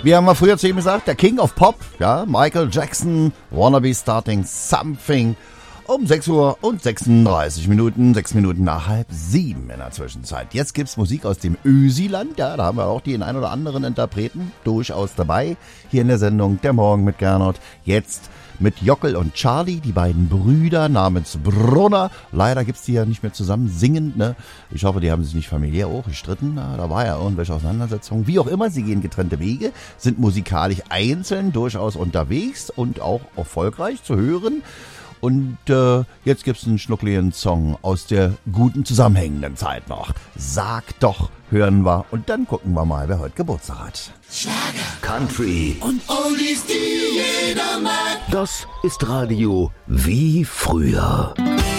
Wie haben wir früher zu ihm gesagt, der King of Pop, ja, Michael Jackson, Wanna Be Starting Something, um 6 Uhr und 36 Minuten, 6 Minuten nach 6:30 in der Zwischenzeit. Jetzt gibt's Musik aus dem Ösiland, ja, da haben wir auch den ein oder anderen Interpreten durchaus dabei, hier in der Sendung Der Morgen mit Gernot. Jetzt mit Jockel und Charlie, die beiden Brüder namens Brunner. Leider gibt's die ja nicht mehr zusammen singend, ne? Ich hoffe, die haben sich nicht familiär auch gestritten. Da war ja irgendwelche Auseinandersetzungen. Wie auch immer, sie gehen getrennte Wege, sind musikalisch einzeln durchaus unterwegs und auch erfolgreich zu hören. Und jetzt gibt's einen schnuckligen Song aus der guten zusammenhängenden Zeit noch. Sag doch, hören wir und dann gucken wir mal, wer heute Geburtstag hat. Schlager, Country und Oldies, die jeder mag. Das ist Radio wie früher.